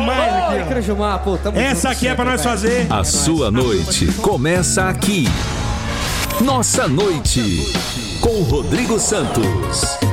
demais aqui, ó. Crejumar, pô, tamo Essa aqui é pra nós fazer. A sua noite começa aqui. Nossa Noite, com Rodrigo Santos.